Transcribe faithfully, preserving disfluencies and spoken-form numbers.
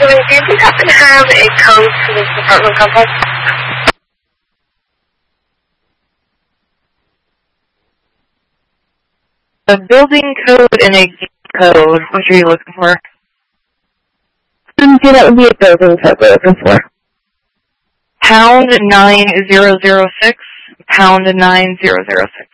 seven, do you happen to have a code to this apartment complex? A building code and a gate code. Which are you looking for? Um, yeah, that would be a building code we're looking for. Pound nine zero zero six. Pound nine zero zero six.